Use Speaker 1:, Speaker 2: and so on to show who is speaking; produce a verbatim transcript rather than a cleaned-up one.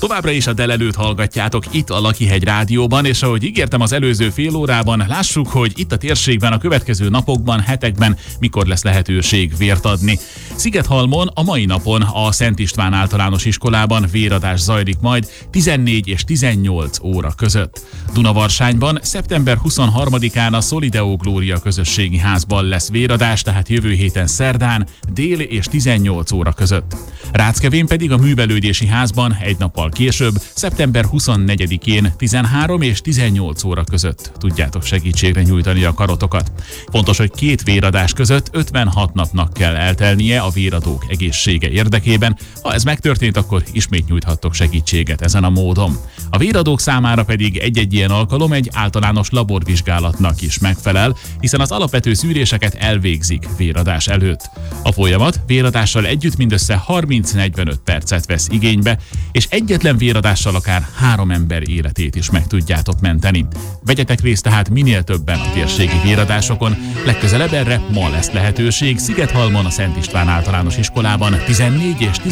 Speaker 1: Továbbra is a Delelőt hallgatjátok itt a Lakihegy Rádióban, és ahogy ígértem az előző fél órában, lássuk, hogy itt a térségben a következő napokban, hetekben mikor lesz lehetőség vért adni. Szigethalmon a mai napon a Szent István Általános Iskolában véradás zajlik majd tizennégy és tizennyolc óra között. Dunavarsányban szeptember huszonharmadikán a Solideo Glória közösségi házban lesz véradás, tehát jövő héten szerdán dél és tizennyolc óra között. Ráckevén pedig a Művelődési Házban egy nappal később, szeptember huszonnegyedikén tizenhárom és tizennyolc óra között tudjátok segítségre nyújtani a karotokat. Fontos, hogy két véradás között ötvenhat napnak kell eltelnie a véradók egészsége érdekében. Ha ez megtörtént, akkor ismét nyújthattok segítséget ezen a módon. A véradók számára pedig egy-egy ilyen alkalom egy általános laborvizsgálatnak is megfelel, hiszen az alapvető szűréseket elvégzik véradás előtt. A folyamat véradással együtt mindössze harminc-negyvenöt percet vesz igénybe, és egyetlen véradással akár három ember életét is meg tudjátok menteni. Vegyetek részt tehát minél többen a térségi véradásokon, legközelebb erre ma lesz lehetőség Szigethalmon a Szent István Általános Iskolában tizennégy és tizennyolc